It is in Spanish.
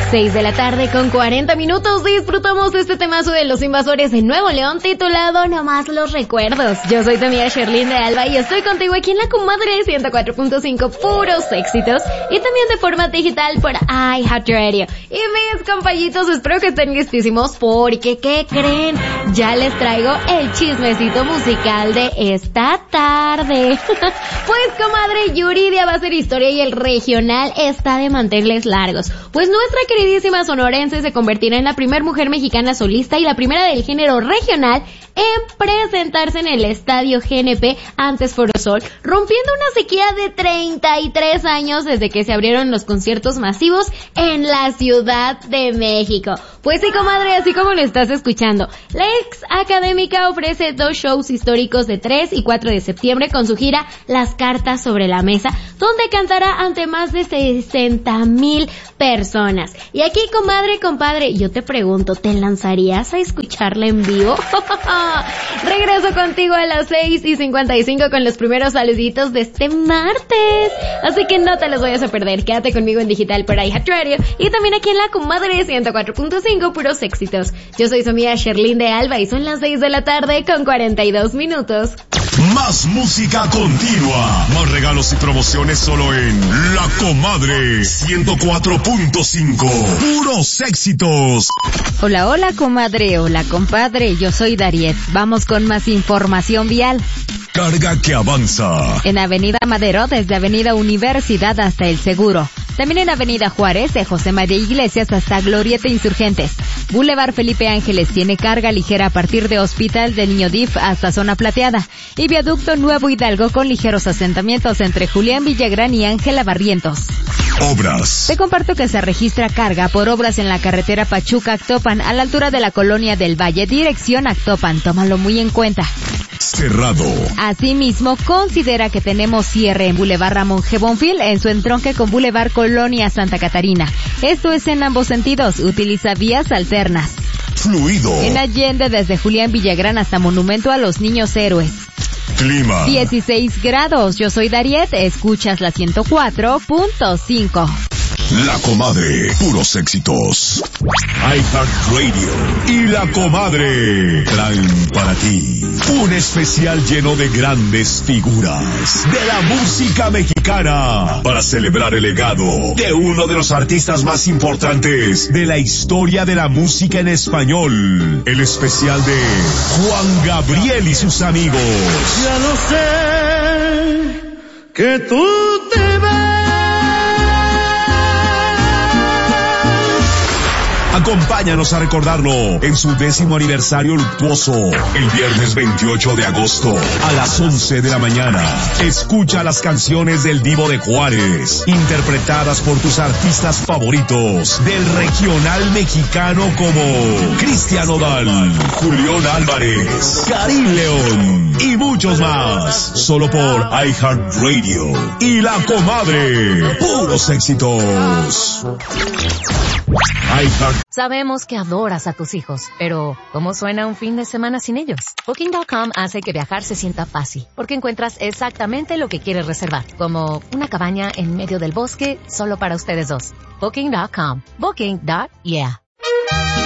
6 de la tarde con 40 minutos. Disfrutamos de este temazo de Los Invasores de Nuevo León titulado Nomás los Recuerdos. Yo soy tu amiga Sherlyn de Alba y estoy contigo aquí en La Comadre 104.5 puros éxitos y también de forma digital por iHeartRadio. Y mis compañitos, espero que estén listísimos porque ¿qué creen? Ya les traigo el chismecito musical de esta tarde. Pues comadre, Yuridia va a hacer historia y el regional está de manteles largos. Pues nuestra queridísima sonorense se convertirá en la primera mujer mexicana solista y la primera del género regional en presentarse en el estadio GNP, antes Foro Sol, rompiendo una sequía de 33 años desde que se abrieron los conciertos masivos en la Ciudad de México. Pues sí, comadre, así como lo estás escuchando, la ex académica ofrece 2 shows históricos de 3 y 4 de septiembre con su gira Las Cartas sobre la Mesa, donde cantará ante más de 60,000 personas. Y aquí, comadre, compadre, yo te pregunto, ¿te lanzarías a escucharla en vivo? Regreso contigo a las 6:55 con los primeros saluditos de este martes. Así que no te los vayas a perder. Quédate conmigo en digital por iHeartRadio y también aquí en La Comadre 104.5 puros éxitos. Yo soy su amiga Sherlyn de Alba y son las 6 de la tarde con 42 minutos. Más música continua, más regalos y promociones solo en La Comadre 104.5 puros éxitos. Hola, hola comadre, hola compadre, yo soy Dariet. Vamos con más información vial. Carga que avanza. En Avenida Madero, desde Avenida Universidad hasta El Seguro. También en Avenida Juárez, de José María Iglesias hasta Glorieta Insurgentes. Boulevard Felipe Ángeles tiene carga ligera a partir de Hospital del Niño DIF hasta Zona Plateada. Y Viaducto Nuevo Hidalgo con ligeros asentamientos entre Julián Villagrán y Ángela Barrientos. Obras. Te comparto que se registra carga por obras en la carretera Pachuca-Actopan a la altura de la Colonia del Valle, dirección Actopan. Tómalo muy en cuenta. Cerrado. Asimismo, considera que tenemos cierre en Boulevard Ramón G. Bonfil en su entronque con Boulevard Colonia Santa Catarina. Esto es en ambos sentidos. Utiliza vías alternas. Fluido. En Allende, desde Julián Villagrán hasta Monumento a los Niños Héroes. Clima. 16 grados. Yo soy Dariet. Escuchas la 104.5. La Comadre, puros éxitos. iHeartRadio y La Comadre traen para ti un especial lleno de grandes figuras de la música mexicana para celebrar el legado de uno de los artistas más importantes de la historia de la música en español. El especial de Juan Gabriel y sus amigos. Ya lo sé que tú te vas. Acompáñanos a recordarlo en su 10º aniversario luctuoso, el viernes 28 de agosto, a las 11 de la mañana. Escucha las canciones del Divo de Juárez, interpretadas por tus artistas favoritos del regional mexicano como Cristian Nodal, Julián Álvarez, Karim León y muchos más. Solo por iHeartRadio y La Comadre. Puros éxitos. Sabemos que adoras a tus hijos, pero ¿cómo suena un fin de semana sin ellos? Booking.com hace que viajar se sienta fácil, porque encuentras exactamente lo que quieres reservar, como una cabaña en medio del bosque solo para ustedes dos. Booking.com. Booking.yeah.